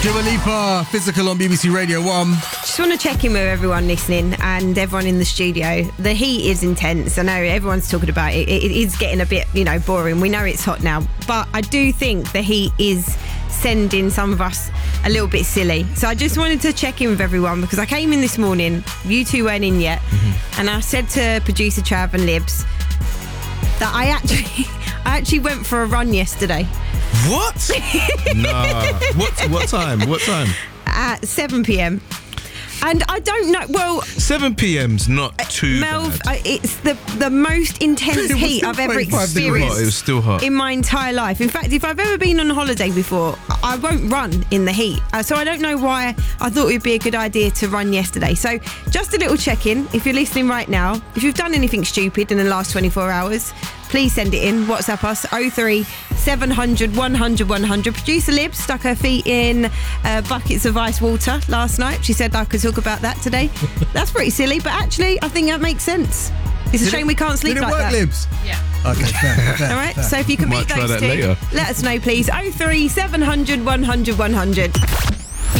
Dua Lipa, Physical on BBC Radio 1. Just want to check in with everyone listening and everyone in the studio. The heat is intense. I know everyone's talking about it. It is getting a bit, boring. We know it's hot now. But I do think the heat is sending some of us a little bit silly. So I just wanted to check in with everyone because I came in this morning. You two weren't in yet. And I said to producer Trav and Libs that I actually went for a run yesterday. What? Nah. What time? At 7 p.m. And I don't know. Well, 7 p.m.'s not too Melv, bad. it's the most intense heat I've ever experienced It was still hot in my entire life. In fact, if I've ever been on holiday before, I won't run in the heat. So I don't know why I thought it would be a good idea to run yesterday. So just a little check-in. If you're listening right now, if you've done anything stupid in the last 24 hours, please send it in. WhatsApp us 03 700 100 100. Producer Lib stuck her feet in buckets of ice water last night. She said I could talk about that today. That's pretty silly, but actually I think that makes sense. It's a shame we can't sleep like that. Did it work, Libs? Yeah. Okay, fair. All right, so if you can beat those two, later. let us know, please. 03 700 100 100.